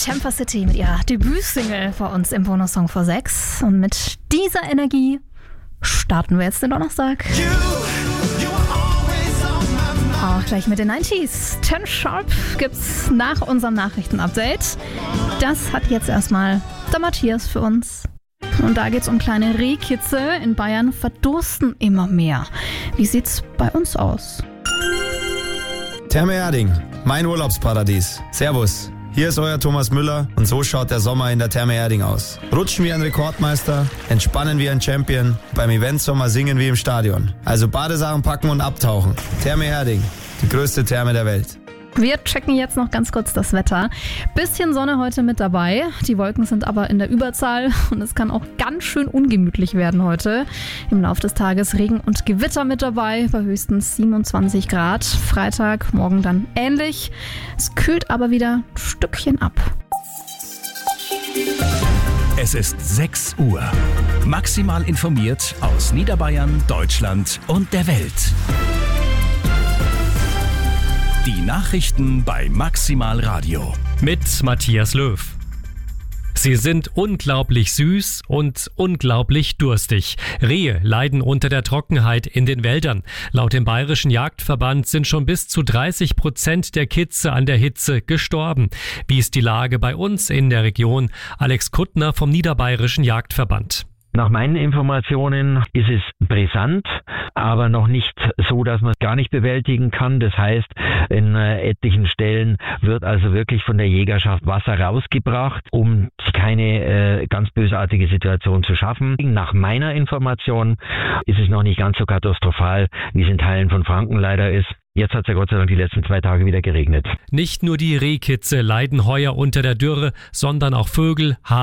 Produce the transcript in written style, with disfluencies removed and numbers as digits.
Camper City mit ihrer Debütsingle vor uns im Bonus-Song vor 6. Und mit dieser Energie starten wir jetzt den Donnerstag. Auch gleich mit den 90s. 10 Sharp gibt's nach unserem Nachrichtenupdate. Das hat jetzt erstmal der Matthias für uns. Und da geht's um kleine Rehkitze. In Bayern verdursten immer mehr. Wie sieht's bei uns aus? Therme Erding, mein Urlaubsparadies. Servus, hier ist euer Thomas Müller und so schaut der Sommer in der Therme Erding aus. Rutschen wie ein Rekordmeister, entspannen wie ein Champion, beim Eventsommer singen wie im Stadion. Also Badesachen packen und abtauchen. Therme Erding, die größte Therme der Welt. Wir checken jetzt noch ganz kurz das Wetter. Bisschen Sonne heute mit dabei. Die Wolken sind aber in der Überzahl und es kann auch ganz schön ungemütlich werden heute. Im Laufe des Tages Regen und Gewitter mit dabei bei höchstens 27 Grad. Freitag, morgen dann ähnlich. Es kühlt aber wieder ein Stückchen ab. Es ist 6 Uhr. Maximal informiert aus Niederbayern, Deutschland und der Welt. Die Nachrichten bei Maximal Radio. Mit Matthias Löw. Sie sind unglaublich süß und unglaublich durstig. Rehe leiden unter der Trockenheit in den Wäldern. Laut dem Bayerischen Jagdverband sind schon bis zu 30% der Kitze an der Hitze gestorben. Wie ist die Lage bei uns in der Region? Alex Kuttner vom Niederbayerischen Jagdverband. Nach meinen Informationen ist es brisant, aber noch nicht so, dass man es gar nicht bewältigen kann. Das heißt, in etlichen Stellen wird also wirklich von der Jägerschaft Wasser rausgebracht, um keine ganz bösartige Situation zu schaffen. Nach meiner Information ist es noch nicht ganz so katastrophal, wie es in Teilen von Franken leider ist. Jetzt hat es ja Gott sei Dank die letzten 2 Tage wieder geregnet. Nicht nur die Rehkitze leiden heuer unter der Dürre, sondern auch Vögel,